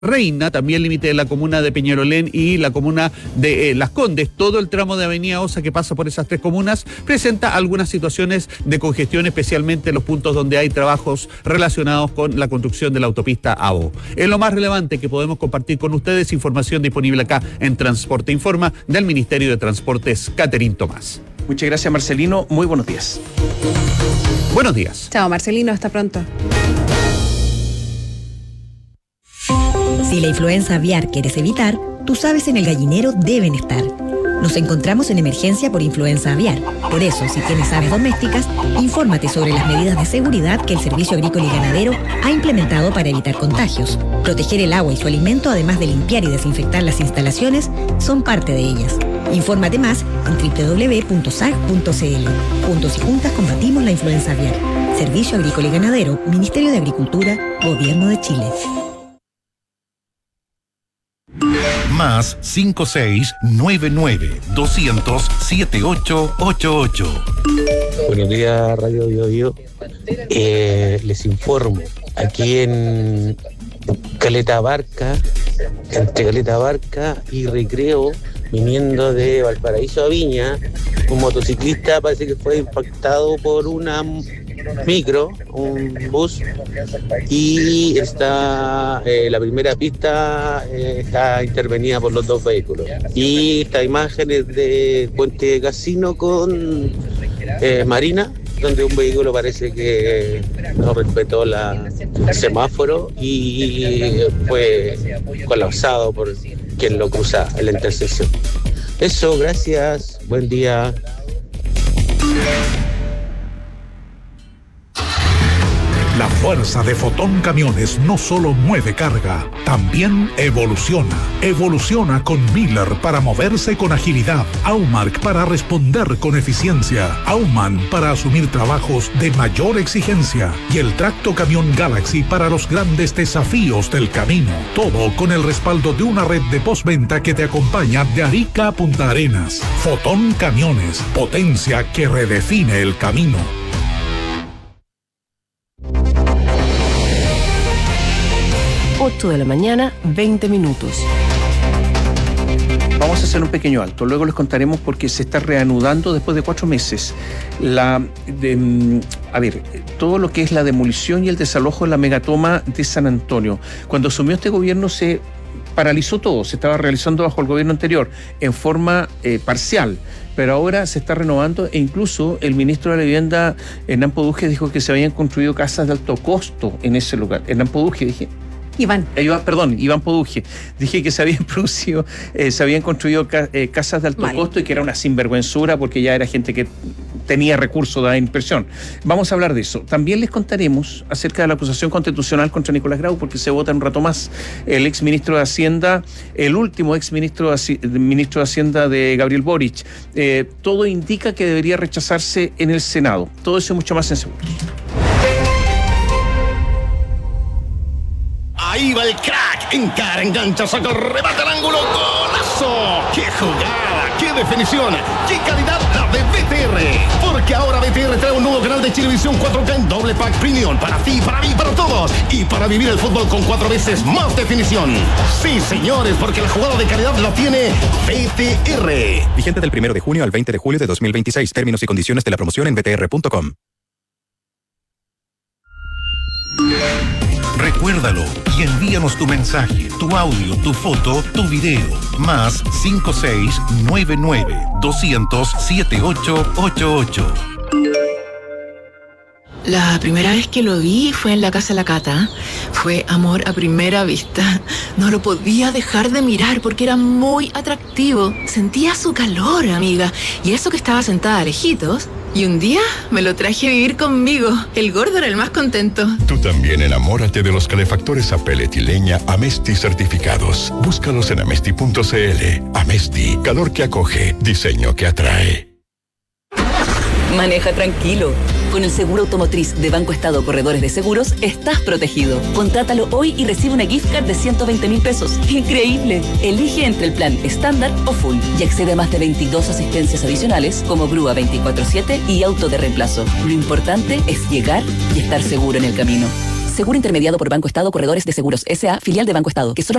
Reina, también límite de la comuna de Peñalolén y la comuna de Las Condes. Todo el tramo de Avenida Osa que pasa por esas tres comunas presenta algunas situaciones de congestión, especialmente en los puntos donde hay trabajos relacionados con la construcción de la autopista AO. Es lo más relevante que podemos compartir con ustedes, información disponible acá en Transporte Informa del Ministerio de Transportes, Catherine Tomás. Muchas gracias, Marcelino. Muy buenos días. Buenos días. Chao, Marcelino. Hasta pronto. Si la influenza aviar quieres evitar, tus aves en el gallinero deben estar. Nos encontramos en emergencia por influenza aviar. Por eso, si tienes aves domésticas, infórmate sobre las medidas de seguridad que el Servicio Agrícola y Ganadero ha implementado para evitar contagios. Proteger el agua y su alimento, además de limpiar y desinfectar las instalaciones, son parte de ellas. Infórmate más en www.sag.cl. Juntos y juntas combatimos la influenza aviar. Servicio Agrícola y Ganadero, Ministerio de Agricultura, Gobierno de Chile. Más 5699-200-7888. Buenos días, Radio Bio. Les informo, aquí en Caleta Barca, entre Caleta Barca y Recreo, viniendo de Valparaíso a Viña, un motociclista parece que fue impactado por una micro, un bus, y está la primera pista está intervenida por los dos vehículos. Y estas imágenes de Puente Casino con Marina, donde un vehículo parece que no respetó el semáforo y fue colapsado por quien lo cruza en la intersección. Eso, gracias, buen día. La fuerza de Fotón Camiones no solo mueve carga, también evoluciona. Evoluciona con Miller para moverse con agilidad, Aumark para responder con eficiencia, Aumann para asumir trabajos de mayor exigencia y el Tracto Camión Galaxy para los grandes desafíos del camino. Todo con el respaldo de una red de postventa que te acompaña de Arica a Punta Arenas. Fotón Camiones, potencia que redefine el camino. 8 de la mañana, 20 minutos. Vamos a hacer un pequeño alto, luego les contaremos por qué se está reanudando después de 4 meses todo lo que es la demolición y el desalojo de la megatoma de San Antonio. Cuando asumió este gobierno se paralizó todo, se estaba realizando bajo el gobierno anterior en forma parcial, pero ahora se está renovando e incluso el ministro de la Vivienda, Hernán Poduje, dijo que se habían construido casas de alto costo en ese lugar. Hernán Poduje, dije. Iván Poduje. Dije que se habían construido casas de alto costo y que era una sinvergüenzura porque ya era gente que tenía recursos de inversión. Vamos a hablar de eso. También les contaremos acerca de la acusación constitucional contra Nicolás Grau, porque se vota en un rato más. El exministro de Hacienda, el último ministro de Hacienda de Gabriel Boric. Todo indica que debería rechazarse en el Senado. Todo eso y mucho más en segundos. Ahí va el crack, encara, engancha, saca, remata el ángulo, ¡golazo! ¡Qué jugada! ¡Qué definición! ¡Qué calidad la de BTR! Porque ahora BTR trae un nuevo canal de Chilevisión 4K en doble pack premium para ti, para mí, para todos y para vivir el fútbol con 4 veces más definición. Sí, señores, porque la jugada de calidad la tiene BTR. Vigente del 1 de junio al 20 de julio de 2026. Términos y condiciones de la promoción en btr.com. Recuérdalo y envíanos tu mensaje, tu audio, tu foto, tu video. Más 5699-200-7888. La primera vez que lo vi fue en la casa de la Cata. Fue amor a primera vista. No lo podía dejar de mirar porque era muy atractivo. Sentía su calor, amiga. Y eso que estaba sentada a lejitos. Y un día me lo traje a vivir conmigo. El gordo era el más contento. Tú también enamórate de los calefactores a pellet y leña Amesti certificados. Búscalos en amesti.cl. Amesti, calor que acoge, diseño que atrae. Maneja tranquilo. Con el seguro automotriz de Banco Estado Corredores de Seguros, estás protegido. Contrátalo hoy y recibe una gift card de 120.000 pesos. ¡Increíble! Elige entre el plan estándar o full y accede a más de 22 asistencias adicionales como grúa 24/7 y auto de reemplazo. Lo importante es llegar y estar seguro en el camino. Seguro intermediado por Banco Estado Corredores de Seguros S.A., filial de Banco Estado, que solo